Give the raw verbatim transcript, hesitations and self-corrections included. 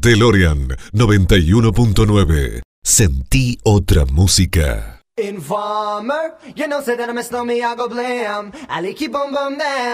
DeLorean noventa y uno punto nueve. Sentí otra música. Informer, you know, say that I'm a snowman, I go blam. I like keep on bum down.